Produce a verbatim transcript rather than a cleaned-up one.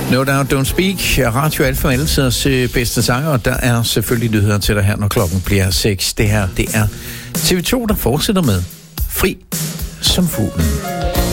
No Doubt Don't Speak, Radio Alfa Alsers bedste sanger, og der er selvfølgelig nyheder til dig her, når klokken bliver seks. Det her, det er T V to, der fortsætter med Fri som fuglen.